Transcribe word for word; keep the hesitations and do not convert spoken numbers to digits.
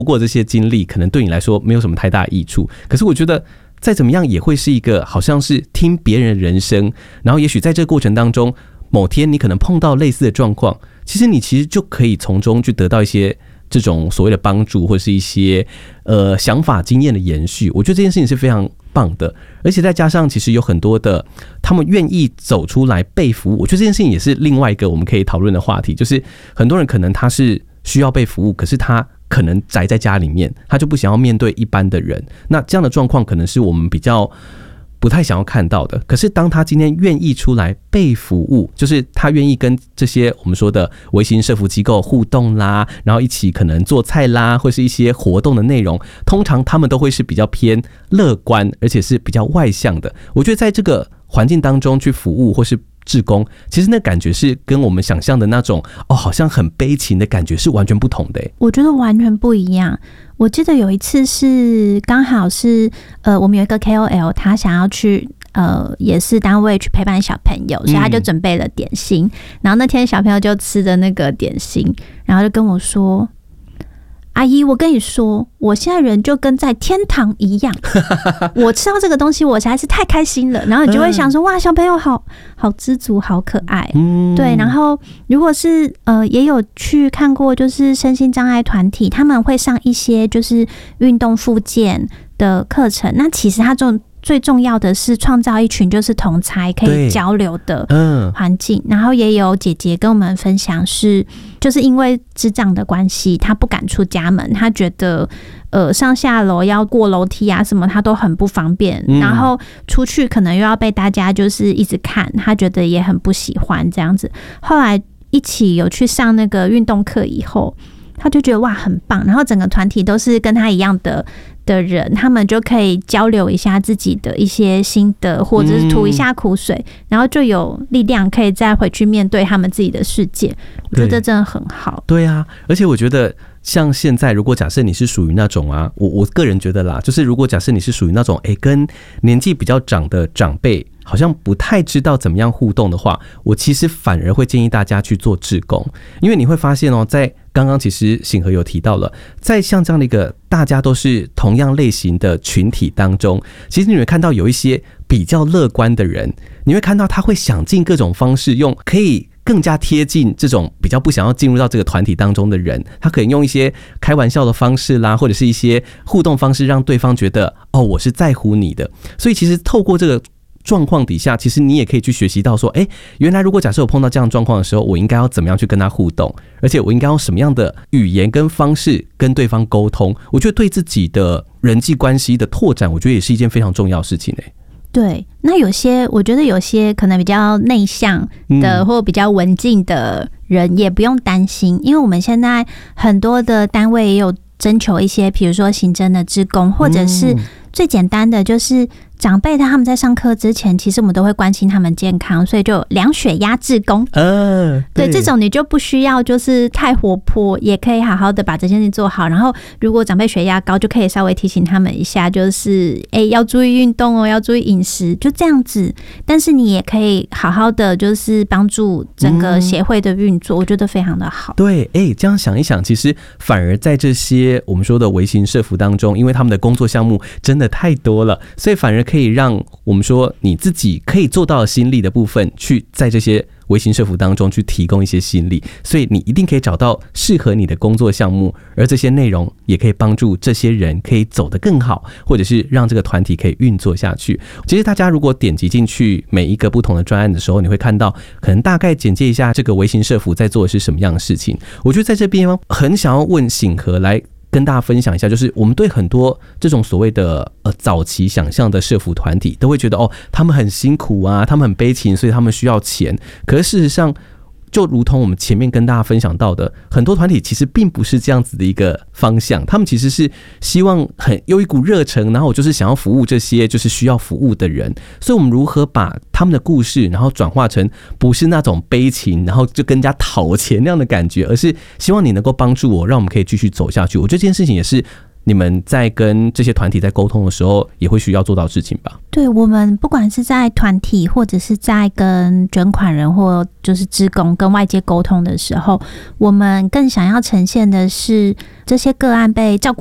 过这些经历可能对你来说没有什么太大益处，可是我觉得再怎么样也会是一个好像是听别人的人生，然后也许在这个过程当中某天你可能碰到类似的状况，其实你其实就可以从中去得到一些这种所谓的帮助，或是一些呃想法经验的延续。我觉得这件事情是非常棒的，而且再加上其实有很多的他们愿意走出来被服务，我觉得这件事情也是另外一个我们可以讨论的话题，就是很多人可能他是需要被服务，可是他可能宅在家里面，他就不想要面对一般的人，那这样的状况可能是我们比较不太想要看到的。可是当他今天愿意出来被服务，就是他愿意跟这些我们说的微型社福机构互动啦，然后一起可能做菜啦，或是一些活动的内容，通常他们都会是比较偏乐观，而且是比较外向的。我觉得在这个环境当中去服务或是志工，其实那感觉是跟我们想象的那种哦，好像很悲情的感觉是完全不同的、欸。 我觉得完全不一样。我记得有一次是刚好是呃，我们有一个 K O L， 他想要去呃，也是单位去陪伴小朋友，所以他就准备了点心。嗯、然后那天小朋友就吃的那个点心，然后就跟我说：“阿姨，我跟你说，我现在人就跟在天堂一样，我吃到这个东西，我实在是太开心了。”然后你就会想说：“哇，小朋友好好知足，好可爱。嗯”对。然后如果是呃，也有去看过，就是身心障碍团体，他们会上一些就是运动复健的课程。那其实他这种最重要的是创造一群就是同才可以交流的环境、嗯、然后也有姐姐跟我们分享是就是因为智障的关系，她不敢出家门，她觉得呃上下楼要过楼梯啊什么她都很不方便、嗯、然后出去可能又要被大家就是一直看，她觉得也很不喜欢这样子。后来一起有去上那个运动课以后，他就觉得哇很棒，然后整个团体都是跟他一样的的人，他们就可以交流一下自己的一些心得，或者是吐一下苦水、嗯、然后就有力量可以再回去面对他们自己的世界。我觉得真的很好。 对啊，而且我觉得像现在如果假设你是属于那种啊，我我个人觉得啦，就是如果假设你是属于那种哎、欸、跟年纪比较长的长辈好像不太知道怎么样互动的话，我其实反而会建议大家去做志工。因为你会发现哦，在刚刚其实信和有提到了，在像这样的一个大家都是同样类型的群体当中，其实你会看到有一些比较乐观的人，你会看到他会想尽各种方式，用可以更加贴近这种比较不想要进入到这个团体当中的人，他可能用一些开玩笑的方式啦，或者是一些互动方式，让对方觉得哦，我是在乎你的。所以其实透过这个状况底下，其实你也可以去学习到说，哎，原来如果假设我碰到这样的状况的时候，我应该要怎么样去跟他互动，而且我应该用什么样的语言跟方式跟对方沟通。我觉得对自己的人际关系的拓展，我觉得也是一件非常重要的事情欸。 对，那有些我觉得有些可能比较内向的、嗯、或比较文静的人也不用担心，因为我们现在很多的单位也有征求一些比如说行政的志工，或者是最简单的就是长辈他们在上课之前，其实我们都会关心他们健康，所以就量血压志工、呃、对, 对这种你就不需要就是太活泼，也可以好好的把这件事情做好。然后如果长辈血压高，就可以稍微提醒他们一下，就是哎、欸、要注意运动哦，要注意饮食，就这样子。但是你也可以好好的就是帮助整个协会的运作、嗯、我觉得非常的好。 对，哎、欸，这样想一想，其实反而在这些我们说的微型社福当中，因为他们的工作项目真的太多了，所以反而可以让我们说你自己可以做到的心力的部分，去在这些微型社福当中去提供一些心力，所以你一定可以找到适合你的工作项目，而这些内容也可以帮助这些人可以走得更好，或者是让这个团体可以运作下去。其实大家如果点击进去每一个不同的专案的时候，你会看到可能大概简介一下这个微型社福在做的是什么样的事情。我觉得在这边很想要问信和来跟大家分享一下，就是我们对很多这种所谓的呃早期想象的社福团体都会觉得哦，他们很辛苦啊，他们很悲情，所以他们需要钱。可是事实上，就如同我们前面跟大家分享到的，很多团体其实并不是这样子的一个方向，他们其实是希望很有一股热忱，然后我就是想要服务这些就是需要服务的人。所以我们如何把他们的故事然后转化成不是那种悲情然后就跟人家讨钱那样的感觉，而是希望你能够帮助我，让我们可以继续走下去。我觉得这件事情也是你们在跟这些团体在沟通的时候，也会需要做到的事情吧？ 对，我们不管是在团体，或者是在跟捐款人或就是志工跟外界沟通的时候，我们更想要呈现的是这些个案被照顾